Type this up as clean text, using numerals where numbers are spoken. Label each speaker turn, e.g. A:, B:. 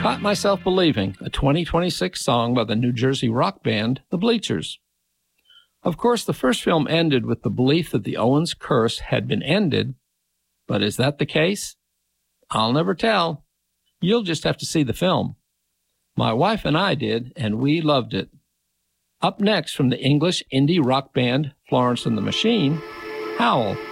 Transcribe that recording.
A: Caught Myself Believing, a 2026 song by the New Jersey rock band, The Bleachers. Of course, the first film ended with the belief that the Owens curse had been ended, but is that the case? I'll never tell. You'll just have to see the film. My wife and I did, and we loved it. Up next from the English indie rock band Florence and the Machine, Howl.